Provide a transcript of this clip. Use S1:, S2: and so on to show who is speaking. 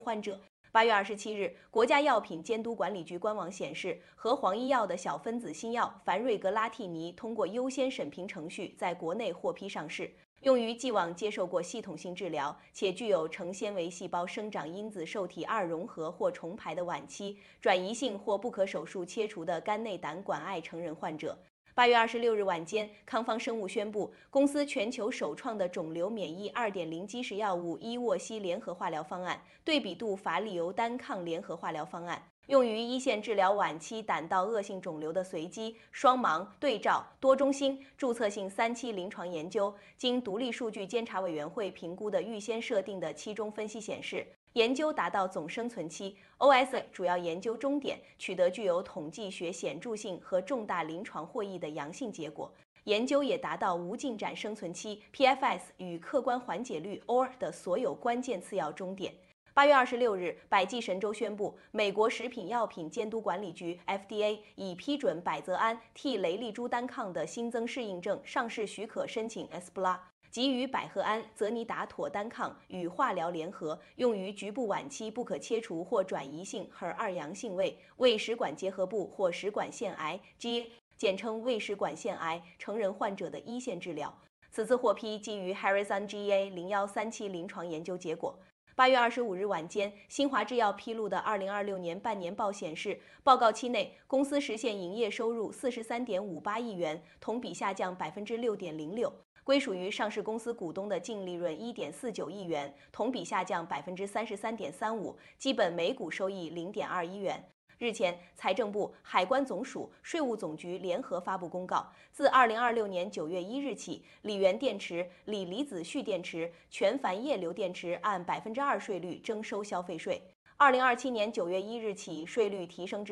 S1: 患者。8月27日，国家药品监督管理局官网显示，和黄医药的小分子新药凡瑞格拉替尼通过优先审评程序在国内获批上市，用于既往接受过系统性治疗且具有成纤维细胞生长因子受体2融合或重排的晚期、转移性或不可手术切除的肝内胆管癌成人患者。8月26日晚间，康方生物宣布，公司全球首创的肿瘤免疫2.0基石药物伊沃西联合化疗方案——对比度法利尤单抗联合化疗方案，用于一线治疗晚期胆道恶性肿瘤的随机、双盲、对照、多中心、注册性3期临床研究。经独立数据监察委员会评估的预先设定的期中分析显示，研究达到总生存期 OS 主要研究终点，取得具有统计学显著性和重大临床获益的阳性结果。研究也达到无进展生存期 PFS 与客观缓解率 OR 的所有关键次要终点。8月26日，百济神州宣布，美国食品药品监督管理局 FDA 已批准百泽安替雷利珠单抗的新增适应症上市许可申请 ESPLA。即与百合胺、泽尼达妥单抗与化疗联合，用于局部晚期不可切除或转移性 HER2 阳性胃食管结核部或食管腺癌 （G） 简称胃食管腺癌成人患者的一线治疗。此次获批基于 Harrison GA013期临床研究结果。8月25日晚间，新华制药披露的2026年半年报显示，报告期内公司实现营业收入43.58亿元，同比下降6.06%。归属于上市公司股东的净利润1.49亿元，同比下降33.35%，基本每股收益0.21元。日前，财政部、海关总署、税务总局联合发布公告，自2026年9月1日起，锂源电池、锂离子蓄电池、全钒液流电池按2%税率征收消费税。2027年9月1日起，税率提升至